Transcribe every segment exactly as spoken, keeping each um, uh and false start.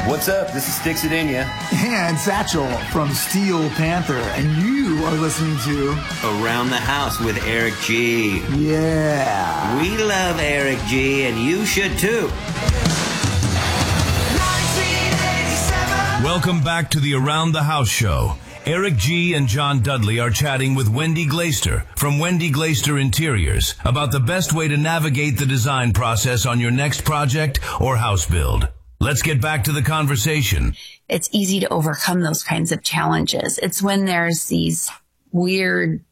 What's up? This is Sticks It In Ya. And Satchel from Steel Panther. And you are listening to Around the House with Eric G. Yeah. We love Eric G, and you should too. Welcome back to the Around the House show. Eric G. and John Dudley are chatting with Wendy Glaister from Wendy Glaister Interiors about the best way to navigate the design process on your next project or house build. Let's get back to the conversation. It's easy to overcome those kinds of challenges. It's when there's these weird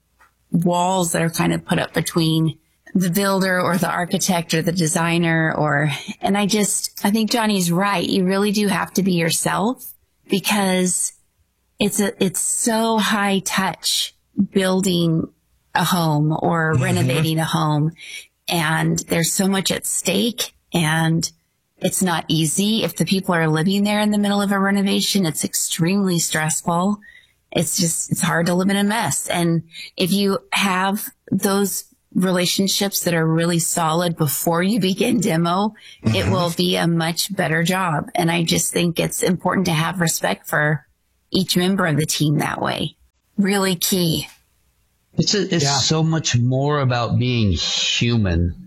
walls that are kind of put up between the builder or the architect or the designer or, and I just, I think Johnny's right. You really do have to be yourself because it's a, it's so high touch building a home or mm-hmm. renovating a home. And there's so much at stake and it's not easy. If the people are living there in the middle of a renovation, it's extremely stressful. It's just, it's hard to live in a mess. And if you have those relationships that are really solid before you begin demo, mm-hmm. it will be a much better job. And I just think it's important to have respect for each member of the team that way. Really key. It's a, it's yeah. so much more about being human.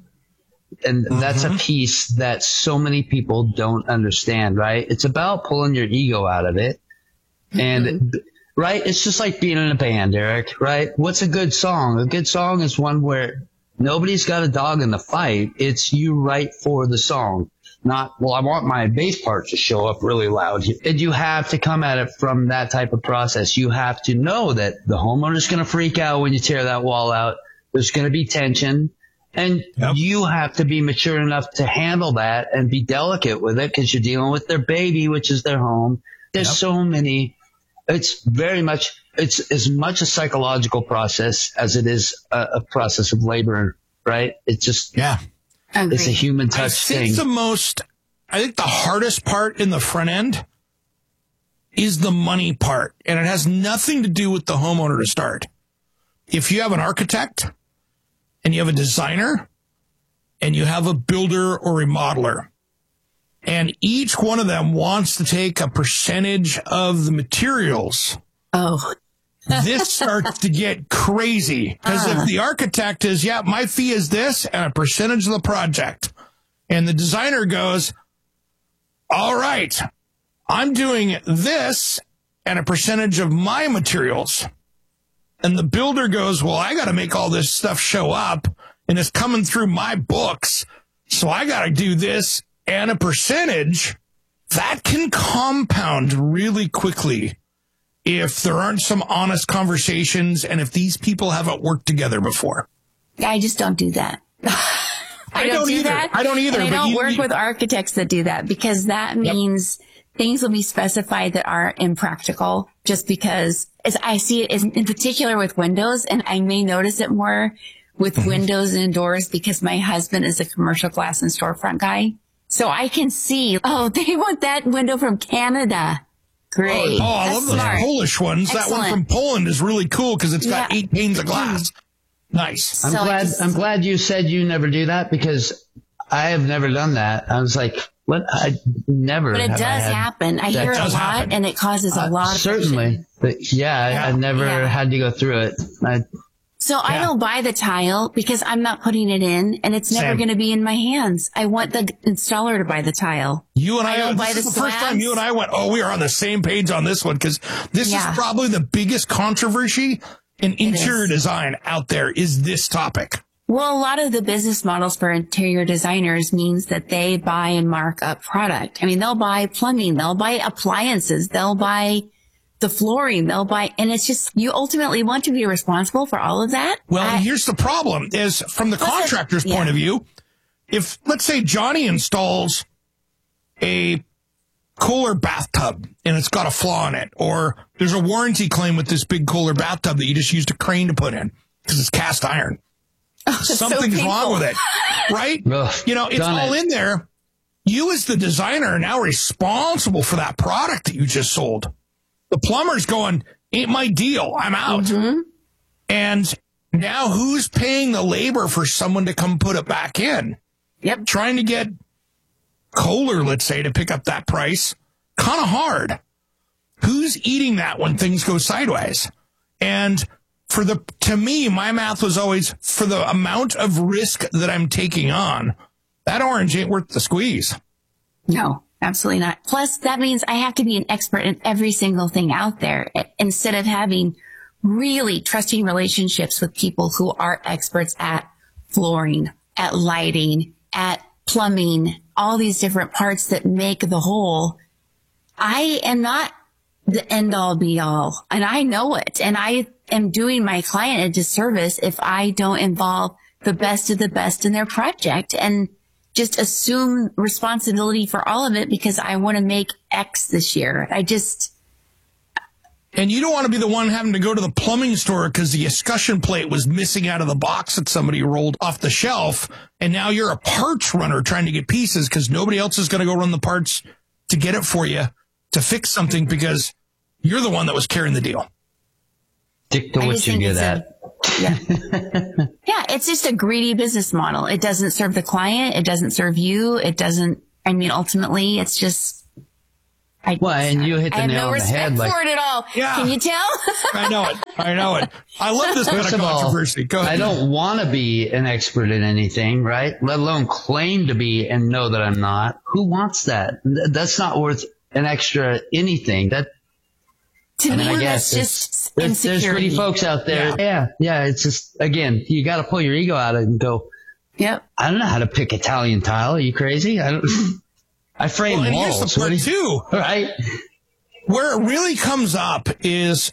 And mm-hmm. that's a piece that so many people don't understand, right? It's about pulling your ego out of it. Mm-hmm. And, right, it's just like being in a band, Eric, right? What's a good song? A good song is one where nobody's got a dog in the fight. It's you write for the song. Not, well, I want my bass part to show up really loud. And you have to come at it from that type of process. You have to know that the homeowner's going to freak out when you tear that wall out. There's going to be tension. And yep. you have to be mature enough to handle that and be delicate with it because you're dealing with their baby, which is their home. There's yep. so many. It's very much, it's as much a psychological process as it is a, a process of labor, right? It's just, yeah, it's a human touch thing. I think thing. the most, I think the hardest part in the front end is the money part. And it has nothing to do with the homeowner to start. If you have an architect, and you have a designer, and you have a builder or remodeler, and each one of them wants to take a percentage of the materials. Oh. This starts to get crazy. Because uh. if the architect is, yeah, my fee is this, and a percentage of the project, and the designer goes, all right, I'm doing this, and a percentage of my materials. And the builder goes, well, I got to make all this stuff show up, and it's coming through my books, so I got to do this and a percentage. That can compound really quickly if there aren't some honest conversations and if these people haven't worked together before. I just don't do that. I, I don't, don't do either. that. I don't either. And I but don't you, work you, with architects that do that because that means yep. things will be specified that are impractical just because as I see it in particular with windows, and I may notice it more with mm-hmm. windows and doors because my husband is a commercial glass and storefront guy. So I can see, oh, they want that window from Canada. Great. Oh, I That's love those smart. Polish ones. Excellent. That one from Poland is really cool because it's got yeah. eight panes of glass. Nice. I'm so glad, just, I'm glad you said you never do that because I have never done that. I was like, what? I never. But it does happen. I hear it a lot, happen. and it causes a uh, lot of certainly. friction. But yeah, yeah. I, I never Yeah. had to go through it. I, So yeah. I don't buy the tile because I'm not putting it in, and it's never going to be in my hands. I want the installer to buy the tile. You and I, I don't this buy is the the first slabs. time you and I went, oh, we are on the same page on this one because this Yeah. is probably the biggest controversy in interior is. design out there is this topic. Well, a lot of the business models for interior designers means that they buy and mark up product. I mean, they'll buy plumbing, they'll buy appliances, they'll buy the flooring, they'll buy, and it's just, you ultimately want to be responsible for all of that. Well, I, and here's the problem is from the contractor's yeah. point of view, if let's say Johnny installs a Kohler bathtub and it's got a flaw in it, or there's a warranty claim with this big Kohler bathtub that you just used a crane to put in because it's cast iron. oh, Something's so wrong with it, right? Ugh, you know, it's all it. in there. You as the designer are now responsible for that product that you just sold. The plumber's going, ain't my deal. I'm out. Mm-hmm. And now who's paying the labor for someone to come put it back in? in? Yep. Trying to get Kohler, let's say, to pick up that price. kind of hard. Who's eating that when things go sideways? And for the, to me, my math was always for the amount of risk that I'm taking on, that orange ain't worth the squeeze. No, absolutely not. Plus, that means I have to be an expert in every single thing out there instead of having really trusting relationships with people who are experts at flooring, at lighting, at plumbing, all these different parts that make the whole. I am not the end all be all, and I know it. And I am doing my client a disservice if I don't involve the best of the best in their project and just assume responsibility for all of it because I want to make X this year. I just. And you don't want to be the one having to go to the plumbing store because the escutcheon plate was missing out of the box that somebody rolled off the shelf. And now you're a parts runner trying to get pieces because nobody else is going to go run the parts to get it for you to fix something because you're the one that was carrying the deal. Stick to what you get at. Yeah. Yeah, it's just a greedy business model. It doesn't serve the client. It doesn't serve you. It doesn't, I mean, ultimately, it's just. I, well, and you hit the I have nail no on the respect head. Like, for it at all. Yeah. Can you tell? I know it. I know it. I love this kind First of of all, controversy. Go ahead. I don't want to be an expert in anything, right? Let alone claim to be and know that I'm not. Who wants that? Th- That's not worth an extra anything. That To I me, mean, I that's guess just there's, there's insecurity. pretty folks out there. Yeah. Yeah. yeah. It's just, again, you got to pull your ego out of it and go, Yep. I don't know how to pick Italian tile. Are you crazy? I don't, I frame Well, and walls. here's the What part do you- too. Right? Where it really comes up is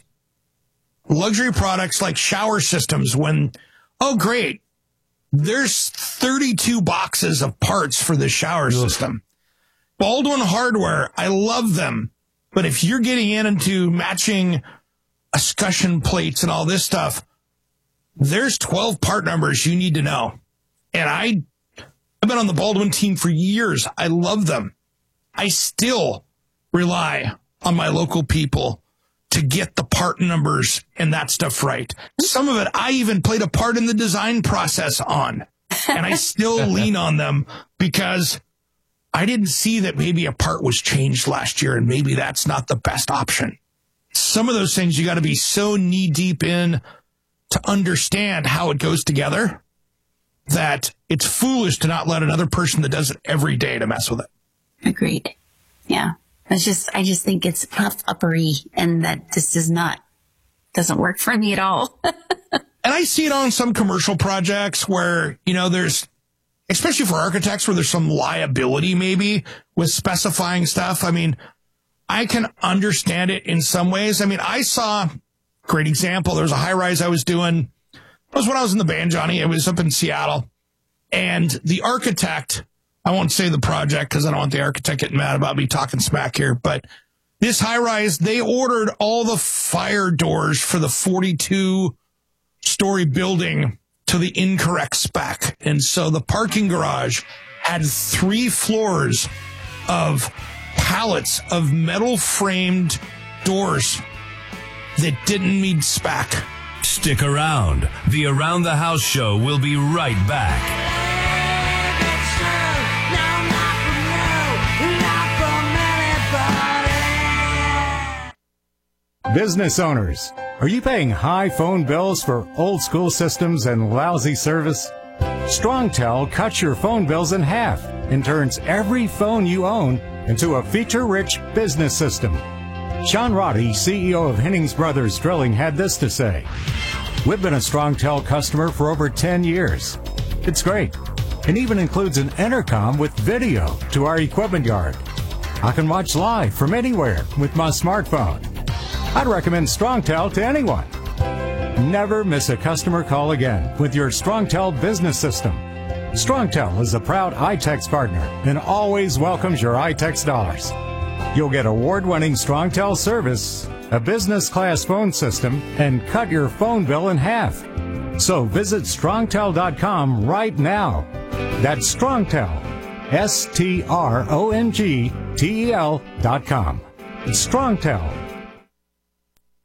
luxury products like shower systems when, oh, great, there's thirty-two boxes of parts for the shower system. Baldwin Hardware, I love them. But if you're getting in into matching escutcheon plates and all this stuff, there's twelve part numbers you need to know. And I, I've been on the Baldwin team for years. I love them. I still rely on my local people to get the part numbers and that stuff right. Some of it I even played a part in the design process on, and I still lean on them because I didn't see that maybe a part was changed last year and maybe that's not the best option. Some of those things you got to be so knee deep in to understand how it goes together that it's foolish to not let another person that does it every day to mess with it. Agreed. Yeah. It's just, I just think it's puff uppery and that this does not, doesn't work for me at all. And I see it on some commercial projects where, you know, there's, especially for architects where there's some liability maybe with specifying stuff. I mean, I can understand it in some ways. I mean, I saw, great example, there was a high rise I was doing. It was when I was in the band, Johnny. It was up in Seattle. And the architect, I won't say the project because I don't want the architect getting mad about me talking smack here, but this high rise, they ordered all the fire doors for the forty-two story building to the incorrect spec. And so the parking garage had three floors of pallets of metal framed doors that didn't meet spec. Stick around. The Around the House show will be right back. Business owners, are you paying high phone bills for old school systems and lousy service? StrongTel cuts your phone bills in half and turns every phone you own into a feature-rich business system. Sean Roddy, C E O of Hennings Brothers Drilling, had this to say. We've been a StrongTel customer for over ten years. It's great. It even includes an intercom with video to our equipment yard. I can watch live from anywhere with my smartphone. I'd recommend StrongTel to anyone. Never miss a customer call again with your StrongTel business system. StrongTel is a proud iTex partner and always welcomes your iTex dollars. You'll get award-winning StrongTel service, a business-class phone system, and cut your phone bill in half. So visit strongtel dot com right now. That's StrongTel, S T R O N G T E L dot com. StrongTel.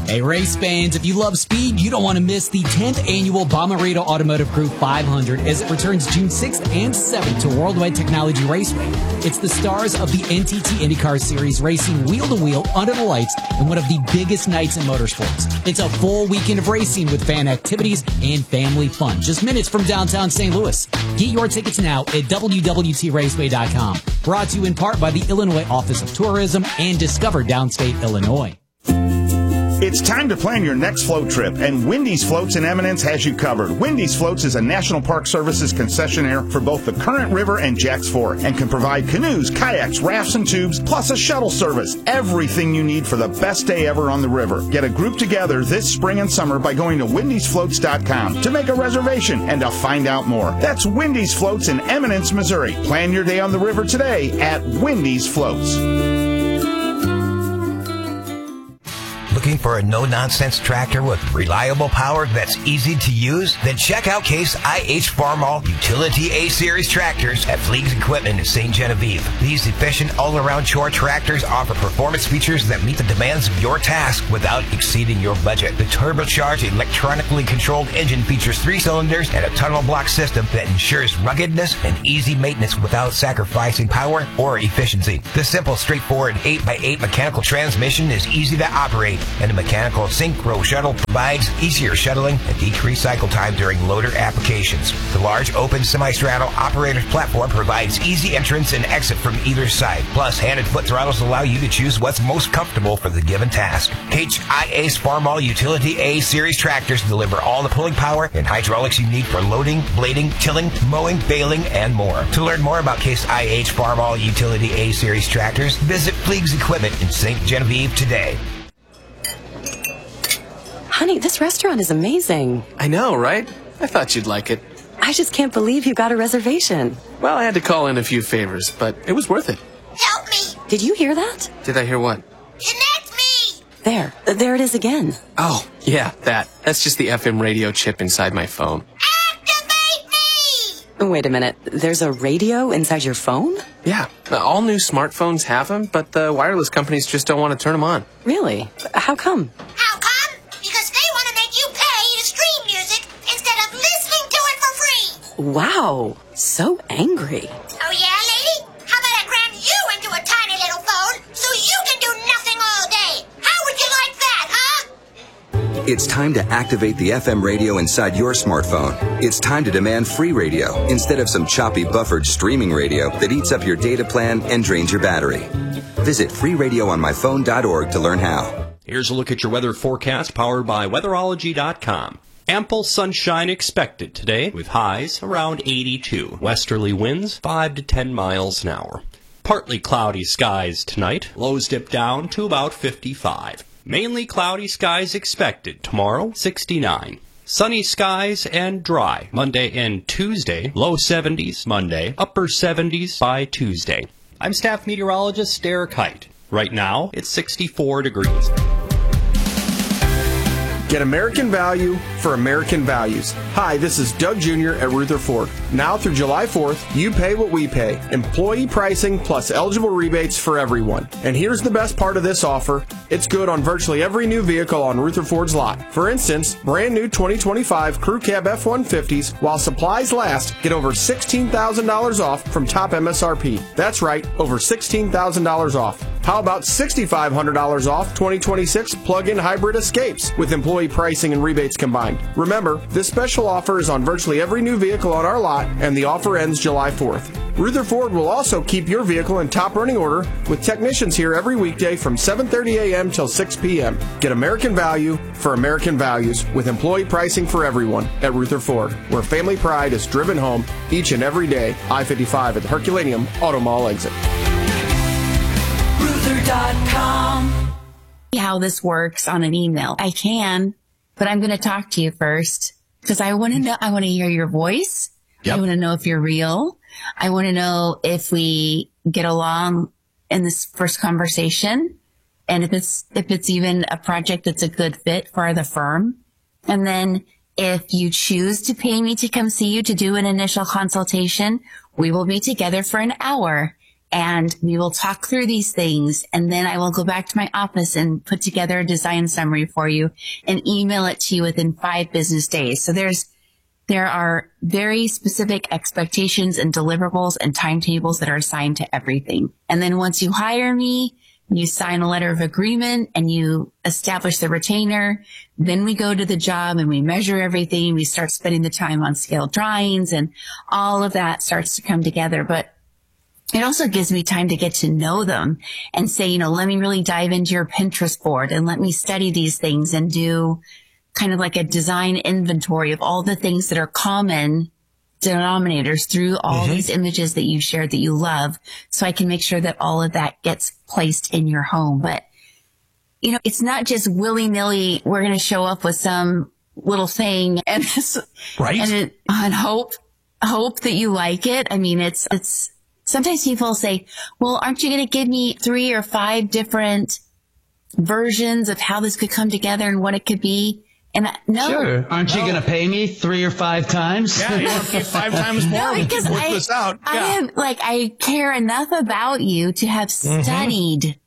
Hey, race fans, if you love speed, you don't want to miss the tenth annual Bomarito Automotive Group five hundred as it returns June sixth and seventh to Worldwide Technology Raceway. It's the stars of the N T T IndyCar Series racing wheel-to-wheel under the lights in one of the biggest nights in motorsports. It's a full weekend of racing with fan activities and family fun, just minutes from downtown Saint Louis. Get your tickets now at w w t raceway dot com. Brought to you in part by the Illinois Office of Tourism and Discover Downstate Illinois. It's time to plan your next float trip, and Wendy's Floats in Eminence has you covered. Wendy's Floats is a National Park Services concessionaire for both the Current River and Jacks Fork and can provide canoes, kayaks, rafts, and tubes, plus a shuttle service. Everything you need for the best day ever on the river. Get a group together this spring and summer by going to wendy's floats dot com to make a reservation and to find out more. That's Wendy's Floats in Eminence, Missouri. Plan your day on the river today at Wendy's Floats. Looking for a no-nonsense tractor with reliable power that's easy to use? Then check out Case I H Farmall Utility A-Series tractors at Fleegs Equipment in Saint Genevieve. These efficient all-around chore tractors offer performance features that meet the demands of your task without exceeding your budget. The turbocharged, electronically controlled engine features three cylinders and a tunnel block system that ensures ruggedness and easy maintenance without sacrificing power or efficiency. The simple, straightforward eight by eight mechanical transmission is easy to operate, and a mechanical synchro shuttle provides easier shuttling and decreased cycle time during loader applications. The large open semi-straddle operator's platform provides easy entrance and exit from either side. Plus, hand and foot throttles allow you to choose what's most comfortable for the given task. H I Ace Farmall Utility A-Series tractors deliver all the pulling power and hydraulics you need for loading, blading, tilling, mowing, baling, and more. To learn more about Case I H Farmall Utility A-Series tractors, visit Fleegs Equipment in Saint Genevieve today. Honey, this restaurant is amazing. I know, right? I thought you'd like it. I just can't believe you got a reservation. Well, I had to call in a few favors, but it was worth it. Help me! Did you hear that? Did I hear what? Connect me! There. There it is again. Oh, yeah, that. That's just the F M radio chip inside my phone. Activate me! Wait a minute. There's a radio inside your phone? Yeah, all new smartphones have them, but the wireless companies just don't want to turn them on. Really? How come? How come? Because they want to make you pay to stream music instead of listening to it for free. Wow. So angry. Oh, yeah, lady? How about I cram you into a tiny little phone so you can do nothing all day? How would you like that, huh? It's time to activate the F M radio inside your smartphone. It's time to demand free radio instead of some choppy buffered streaming radio that eats up your data plan and drains your battery. Visit free radio on my phone dot org to learn how. Here's a look at your weather forecast powered by weatherology dot com. Ample sunshine expected today with highs around eighty-two. Westerly winds five to ten miles an hour. Partly cloudy skies tonight. Lows dip down to about fifty-five. Mainly cloudy skies expected tomorrow, sixty-nine. Sunny skies and dry Monday and Tuesday. Low seventies Monday, upper seventies by Tuesday. I'm staff meteorologist Derek Height. Right now, it's sixty-four degrees. Get American value for American values. Hi, this is Doug Junior at Ruther Ford. Now through July fourth, you pay what we pay. Employee pricing plus eligible rebates for everyone. And here's the best part of this offer. It's good on virtually every new vehicle on Ruther Ford's lot. For instance, brand new twenty twenty-five Crew Cab F one fifties, while supplies last, get over sixteen thousand dollars off from top M S R P. That's right, over sixteen thousand dollars off. How about six thousand five hundred dollars off twenty twenty-six plug-in hybrid Escapes with employee pricing and rebates combined? Remember, this special offer is on virtually every new vehicle on our lot, and the offer ends July fourth. Ruther Ford will also keep your vehicle in top running order with technicians here every weekday from seven thirty a.m. till six p.m. Get American value for American values with employee pricing for everyone at Ruther Ford, where family pride is driven home each and every day. I fifty-five at the Herculaneum Auto Mall exit. Ruther dot com. How this works on an email. I can, but I'm going to talk to you first because I want to know, I want to hear your voice. Yep. I want to know if you're real. I want to know if we get along in this first conversation and if it's, if it's even a project that's a good fit for the firm. And then if you choose to pay me to come see you to do an initial consultation, we will be together for an hour and we will talk through these things. And then I will go back to my office and put together a design summary for you and email it to you within five business days. So there's, there are very specific expectations and deliverables and timetables that are assigned to everything. And then once you hire me, you sign a letter of agreement and you establish the retainer. Then we go to the job and we measure everything. We start spending the time on scale drawings and all of that starts to come together. But it also gives me time to get to know them and say, you know, let me really dive into your Pinterest board and let me study these things and do kind of like a design inventory of all the things that are common denominators through all mm-hmm. these images that you shared that you love. So I can make sure that all of that gets placed in your home. But, you know, it's not just willy nilly. We're going to show up with some little thing and, right. and, it, and hope, hope that you like it. I mean, it's, it's, sometimes people say, well, aren't you going to give me three or five different versions of how this could come together and what it could be? And I, no. Sure. Aren't no. you going to pay me three or five times? Yeah, you want to pay five times more. No, because work I, this out. I yeah. am like, I care enough about you to have studied mm-hmm.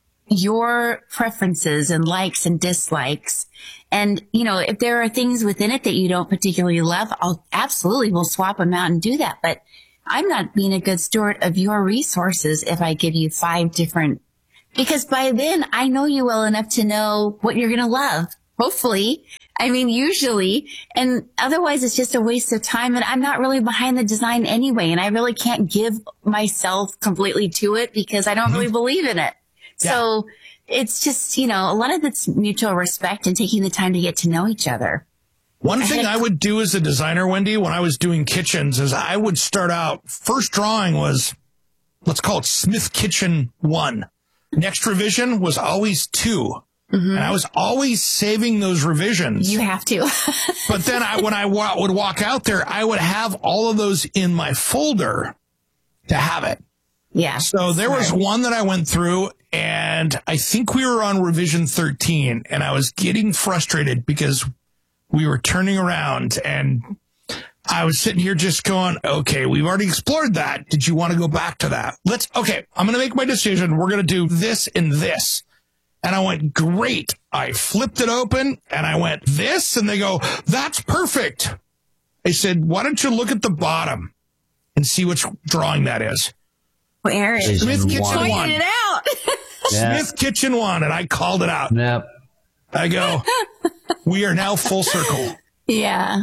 your preferences and likes and dislikes. And, you know, if there are things within it that you don't particularly love, I'll absolutely will swap them out and do that. But I'm not being a good steward of your resources if I give you five different, because by then I know you well enough to know what you're going to love. Hopefully. I mean, usually, and otherwise it's just a waste of time. And I'm not really behind the design anyway. And I really can't give myself completely to it because I don't mm-hmm. really believe in it. Yeah. So it's just, you know, a lot of it's mutual respect and taking the time to get to know each other. One I thing a, I would do as a designer, Wendy, when I was doing kitchens is I would start out, first drawing was, let's call it Smith Kitchen one. Next revision was always two. Mm-hmm. And I was always saving those revisions. You have to. But then I, when I wa- would walk out there, I would have all of those in my folder to have it. Yeah. So there Sorry. was one that I went through, and I think we were on revision thirteen, and I was getting frustrated because we were turning around, and I was sitting here just going, okay, we've already explored that. Did you want to go back to that? Let's, okay, I'm going to make my decision. We're going to do this and this. And I went, great. I flipped it open and I went, this. And they go, that's perfect. I said, why don't you look at the bottom and see which drawing that is? Where is Smith Kitchen one. one. It out. Yeah. Smith Kitchen one. And I called it out. Yep. I go, we are now full circle. Yeah.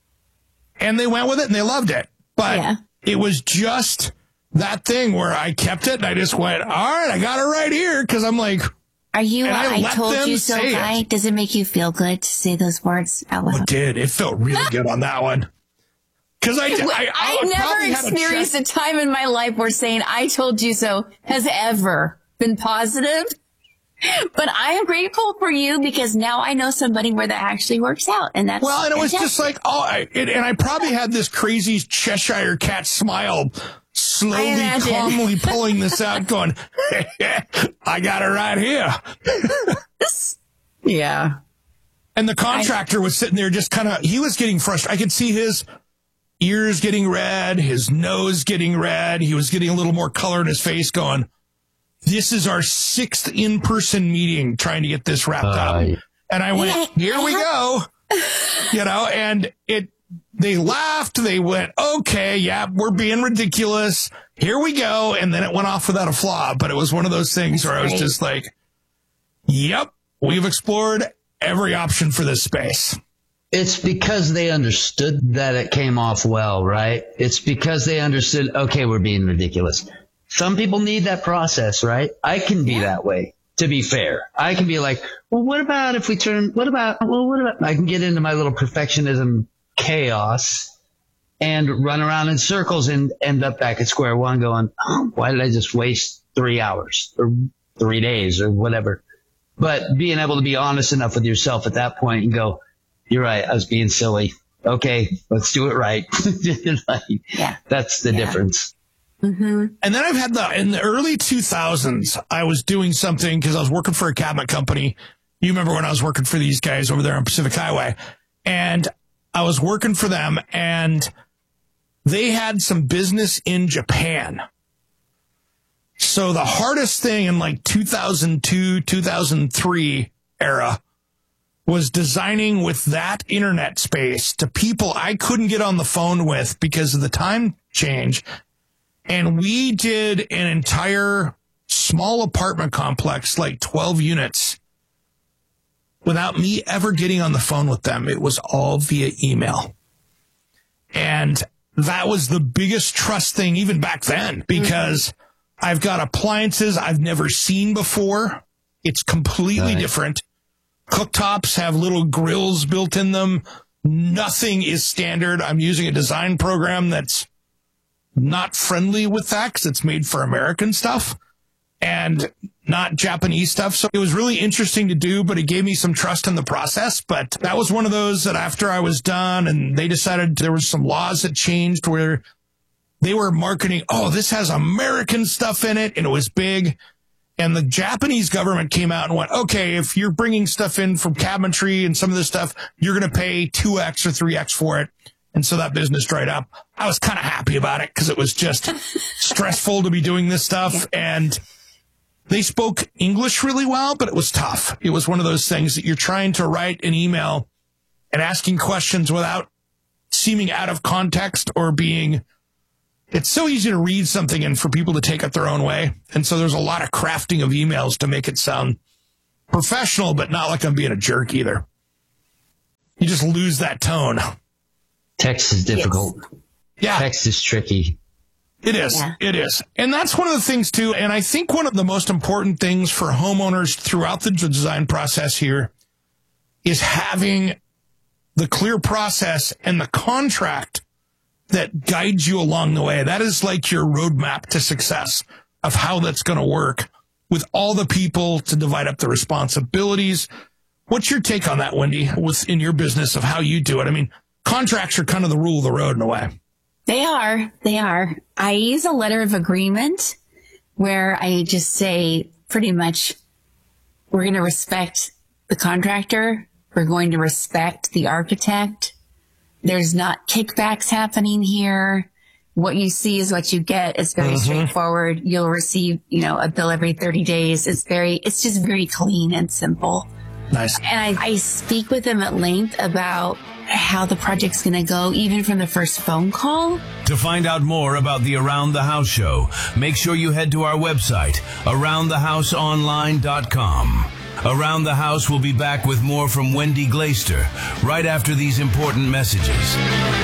And they went with it and they loved it. But yeah. it was just that thing where I kept it and I just went, all right, I got it right here. Because I'm like, Are you, and I, I let told them you so say guy? it. Does it make you feel good to say those words out loud? It did. It felt really good on that one. Because I, I, I, I, I never experienced a, a time in my life where saying I told you so has ever been positive. But I am grateful for you because now I know somebody where that actually works out. And that's well, and it was fantastic. just like, oh, I, it, and I probably had this crazy Cheshire cat smile, slowly, calmly pulling this out, going, I got it right here. Yeah. And the contractor I, was sitting there just kind of, he was getting frustrated. I could see his ears getting red, his nose getting red. He was getting a little more color in his face going, this is our sixth in-person meeting trying to get this wrapped uh, up. And I went, here we go. You know, and it, they laughed. They went, okay, yeah, we're being ridiculous. Here we go. And then it went off without a flaw. But it was one of those things where I was just like, yep, we've explored every option for this space. It's because they understood that it came off well, right? It's because they understood, okay, we're being ridiculous. Some people need that process, right? I can be yeah. that way, to be fair. I can be like, well, what about if we turn, what about, well, what about, I can get into my little perfectionism chaos and run around in circles and end up back at square one going, oh, why did I just waste three hours or three days or whatever? But being able to be honest enough with yourself at that point and go, you're right, I was being silly. Okay, let's do it right. like, yeah. That's the yeah. difference. Mm-hmm. And then I've had the, in the early two thousands, I was doing something because I was working for a cabinet company. You remember when I was working for these guys over there on Pacific Highway, and I was working for them and they had some business in Japan. So the hardest thing in like two thousand two, two thousand three era was designing with that internet space to people I couldn't get on the phone with because of the time change. And we did an entire small apartment complex, like twelve units, without me ever getting on the phone with them. It was all via email. And that was the biggest trust thing even back then, because I've got appliances I've never seen before. It's completely right. different. Cooktops have little grills built in them. Nothing is standard. I'm using a design program that's not friendly with that because it's made for American stuff and not Japanese stuff. So it was really interesting to do, but it gave me some trust in the process. But that was one of those that after I was done and they decided there was some laws that changed where they were marketing, oh, this has American stuff in it, and it was big. And the Japanese government came out and went, okay, if you're bringing stuff in from cabinetry and some of this stuff, you're going to pay two X or three X for it. And so that business dried up. I was kind of happy about it because it was just stressful to be doing this stuff. Yeah. And they spoke English really well, but it was tough. It was one of those things that you're trying to write an email and asking questions without seeming out of context or being... It's so easy to read something and for people to take it their own way. And so there's a lot of crafting of emails to make it sound professional, but not like I'm being a jerk either. You just lose that tone. Text is difficult. Yes. Yeah. Text is tricky. It is. Yeah. It is. And that's one of the things, too. And I think one of the most important things for homeowners throughout the design process here is having the clear process and the contract that guides you along the way. That is like your roadmap to success of how that's going to work with all the people to divide up the responsibilities. What's your take on that, Wendy, within your business of how you do it? I mean, contracts are kind of the rule of the road in a way. They are. They are. I use a letter of agreement where I just say pretty much we're going to respect the contractor. We're going to respect the architect. There's not kickbacks happening here. What you see is what you get. It's very mm-hmm. straightforward. You'll receive, you know, a bill every thirty days. It's very, it's just very clean and simple. Nice. And I, I speak with them at length about how the project's going to go, even from the first phone call. To find out more about the Around the House show, make sure you head to our website, around the house online dot com. Around the House will be back with more from Wendy Glaister right after these important messages.